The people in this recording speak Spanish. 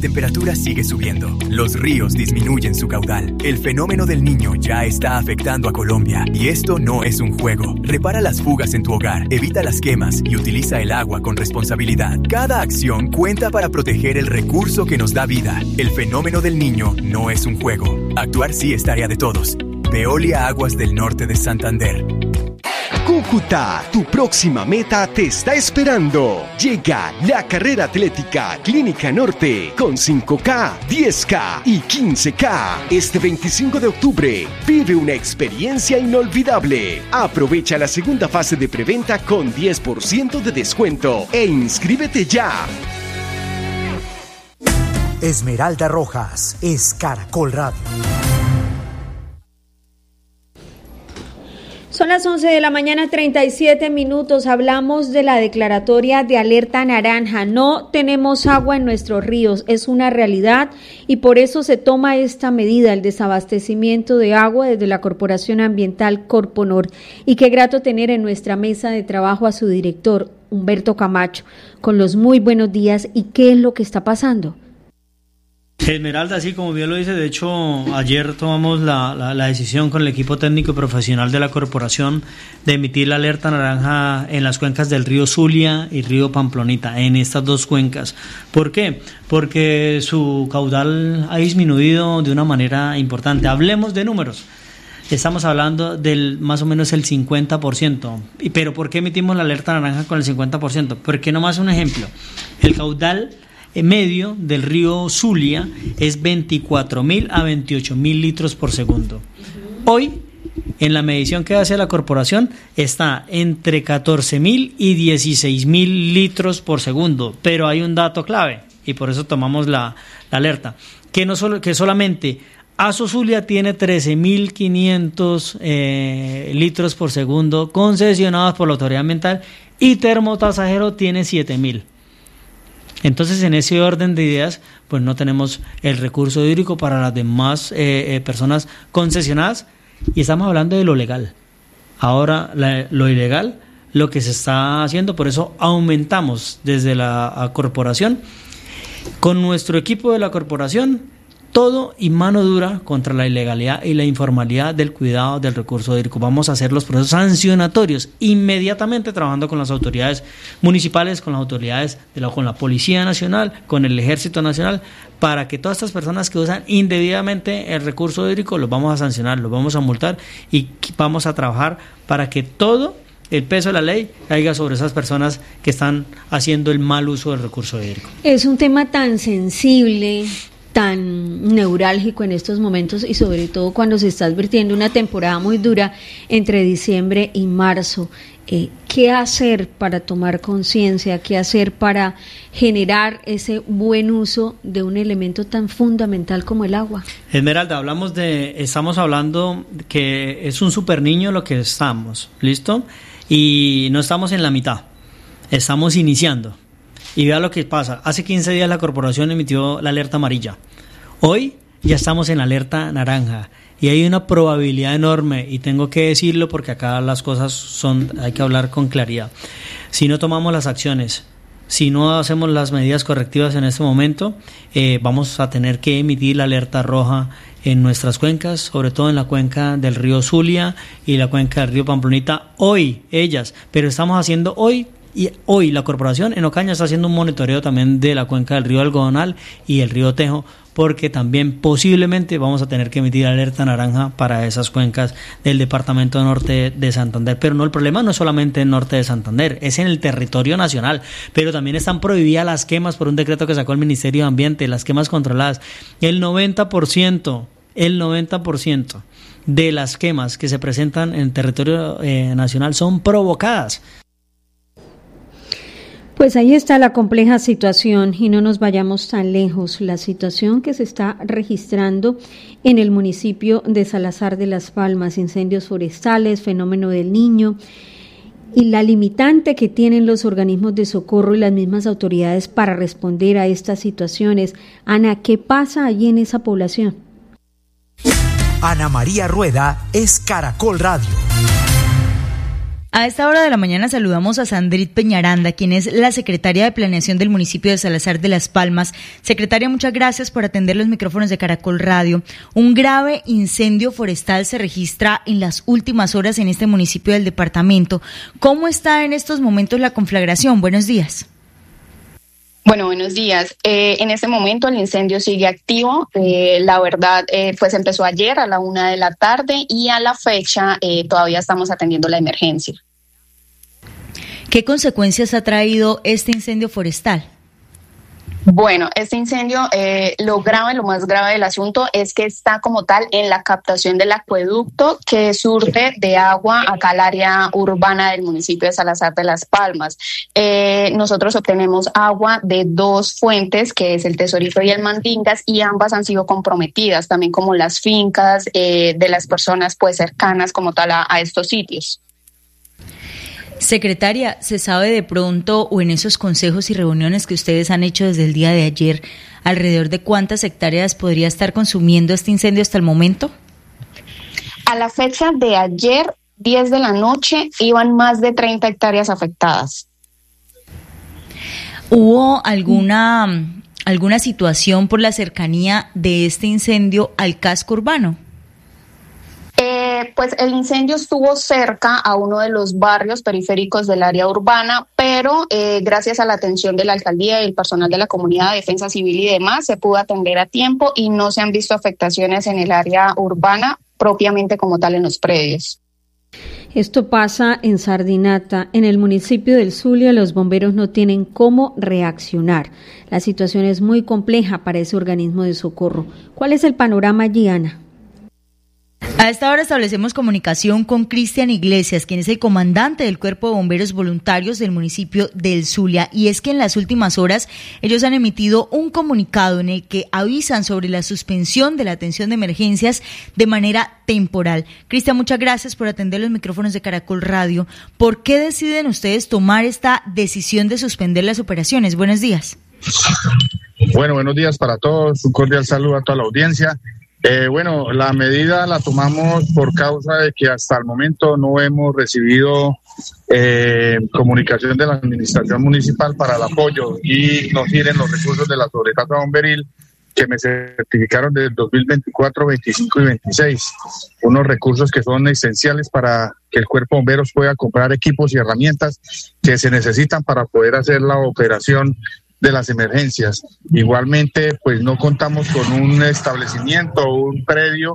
temperatura sigue subiendo. Los ríos disminuyen su caudal. El fenómeno del Niño ya está afectando a Colombia. Y esto no es un juego. Repara las fugas en tu hogar, evita las quemas y utiliza el agua con responsabilidad. Cada acción cuenta para proteger el recurso que nos da vida. El fenómeno del Niño no es un juego. Actuar sí es tarea de todos. Veolia Aguas del Norte de Santander. Cúcuta, tu próxima meta te está esperando. Llega la carrera atlética Clínica Norte con 5K, 10K y 15K. Este 25 de octubre, vive una experiencia inolvidable. Aprovecha la segunda fase de preventa con 10% de descuento e inscríbete ya. Esmeralda Rojas es Caracol Radio. Son las 11 de la mañana, 37 minutos. Hablamos de la declaratoria de alerta naranja. No tenemos agua en nuestros ríos, es una realidad y por eso se toma esta medida, el desabastecimiento de agua desde la Corporación Ambiental Corponor. Y qué grato tener en nuestra mesa de trabajo a su director, Humberto Camacho, con los muy buenos días y qué es lo que está pasando. Esmeralda, sí, como bien lo dice, de hecho ayer tomamos la decisión con el equipo técnico y profesional de la corporación de emitir la alerta naranja en las cuencas del río Zulia y río Pamplonita, en estas dos cuencas. ¿Por qué? Porque su caudal ha disminuido de una manera importante. Hablemos de números. Estamos hablando del más o menos el 50%. ¿Pero por qué emitimos la alerta naranja con el 50%? Porque nomás un ejemplo, el caudal medio del río Zulia es 24.000 a 28.000 litros por segundo. Hoy, en la medición que hace la corporación, está entre 14.000 y 16.000 litros por segundo, pero hay un dato clave y por eso tomamos la alerta, que solamente Aso Zulia tiene 13.500 litros por segundo concesionados por la autoridad ambiental y Termotasajero tiene 7.000. Entonces, en ese orden de ideas, pues no tenemos el recurso hídrico para las demás personas concesionadas y estamos hablando de lo legal. Ahora, lo ilegal, lo que se está haciendo, por eso aumentamos desde la corporación, con nuestro equipo de la corporación, todo y mano dura contra la ilegalidad y la informalidad del cuidado del recurso hídrico. Vamos a hacer los procesos sancionatorios inmediatamente trabajando con las autoridades municipales, con las autoridades con la Policía Nacional, con el Ejército Nacional, para que todas estas personas que usan indebidamente el recurso hídrico los vamos a sancionar, los vamos a multar y vamos a trabajar para que todo el peso de la ley caiga sobre esas personas que están haciendo el mal uso del recurso hídrico. Es un tema tan sensible, tan neurálgico en estos momentos y sobre todo cuando se está advirtiendo una temporada muy dura entre diciembre y marzo. ¿Qué hacer para tomar conciencia? ¿Qué hacer para generar ese buen uso de un elemento tan fundamental como el agua? Esmeralda, estamos hablando que es un super niño lo que estamos, ¿listo? Y no estamos en la mitad, estamos iniciando. Y vea lo que pasa. Hace 15 días la corporación emitió la alerta amarilla. Hoy ya estamos en alerta naranja. Y hay una probabilidad enorme, y tengo que decirlo porque acá las cosas hay que hablar con claridad. Si no tomamos las acciones, si no hacemos las medidas correctivas en este momento, vamos a tener que emitir la alerta roja en nuestras cuencas, sobre todo en la cuenca del río Zulia y la cuenca del río Pamplonita. Hoy, pero estamos haciendo hoy. Y hoy la corporación en Ocaña está haciendo un monitoreo también de la cuenca del río Algodonal y el río Tejo, porque también posiblemente vamos a tener que emitir alerta naranja para esas cuencas del departamento norte de Santander. Pero no, el problema no es solamente en el norte de Santander, es en el territorio nacional, pero también están prohibidas las quemas por un decreto que sacó el Ministerio de Ambiente, las quemas controladas. El 90% de las quemas que se presentan en territorio nacional son provocadas. Pues ahí está la compleja situación y no nos vayamos tan lejos. La situación que se está registrando en el municipio de Salazar de las Palmas, incendios forestales, fenómeno del Niño y la limitante que tienen los organismos de socorro y las mismas autoridades para responder a estas situaciones. Ana, ¿qué pasa allí en esa población? Ana María Rueda es Caracol Radio. A esta hora de la mañana saludamos a Sandrit Peñaranda, quien es la secretaria de Planeación del municipio de Salazar de las Palmas. Secretaria, muchas gracias por atender los micrófonos de Caracol Radio. Un grave incendio forestal se registra en las últimas horas en este municipio del departamento. ¿Cómo está en estos momentos la conflagración? Buenos días. Bueno, buenos días. En este momento el incendio sigue activo. La verdad, pues empezó ayer a la 1:00 p.m. y a la fecha todavía estamos atendiendo la emergencia. ¿Qué consecuencias ha traído este incendio forestal? Bueno, este incendio, lo más grave del asunto es que está como tal en la captación del acueducto que surte de agua acá al área urbana del municipio de Salazar de las Palmas. Nosotros obtenemos agua de 2 fuentes, que es el Tesorito y el Mandingas, y ambas han sido comprometidas, también como las fincas de las personas pues cercanas como tal a estos sitios. Secretaria, ¿se sabe de pronto o en esos consejos y reuniones que ustedes han hecho desde el día de ayer, alrededor de cuántas hectáreas podría estar consumiendo este incendio hasta el momento? A la fecha de ayer, 10 de la noche, iban más de 30 hectáreas afectadas. ¿Hubo alguna situación por la cercanía de este incendio al casco urbano? Pues el incendio estuvo cerca a uno de los barrios periféricos del área urbana, pero gracias a la atención de la alcaldía y el personal de la comunidad de defensa civil y demás, se pudo atender a tiempo y no se han visto afectaciones en el área urbana propiamente como tal en los predios. Esto pasa en Sardinata, en el municipio del Zulia. Los bomberos no tienen cómo reaccionar. La situación es muy compleja para ese organismo de socorro. ¿Cuál es el panorama allí, Ana? A esta hora establecemos comunicación con Cristian Iglesias, quien es el comandante del Cuerpo de Bomberos Voluntarios del municipio del Zulia, y es que en las últimas horas ellos han emitido un comunicado en el que avisan sobre la suspensión de la atención de emergencias de manera temporal. Cristian, muchas gracias por atender los micrófonos de Caracol Radio. ¿Por qué deciden ustedes tomar esta decisión de suspender las operaciones? Buenos días. Bueno, buenos días para todos, un cordial saludo a toda la audiencia. Bueno, la medida la tomamos por causa de que hasta el momento no hemos recibido comunicación de la administración municipal para el apoyo y nos giren los recursos de la sobretasa bomberil que me certificaron del 2024, 25 y 26. Unos recursos que son esenciales para que el Cuerpo de Bomberos pueda comprar equipos y herramientas que se necesitan para poder hacer la operación de las emergencias. Igualmente, pues no contamos con un establecimiento o un predio